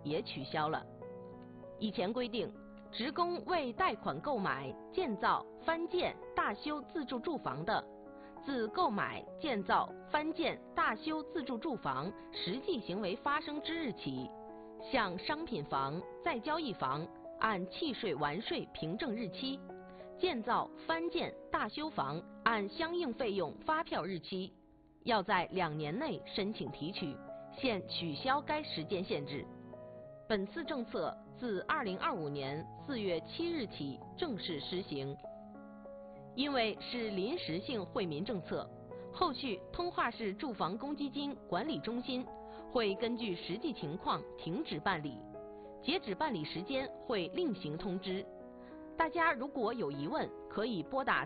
也取消了。以前规定，职工为贷款购买、建造、翻建、大修自住住房的，自购买、建造、翻建、大修自住住房实际行为发生之日起，向商品房、再交易房按契税完税凭证日期，建造、翻建、大修房按相应费用发票日期，要在2年内申请提取，现取消该时间限制。本次政策自2025年4月7日起正式施行。因为是临时性惠民政策，后续通化市住房公积金管理中心会根据实际情况停止办理，截止办理时间会另行通知。大家如果有疑问，可以拨打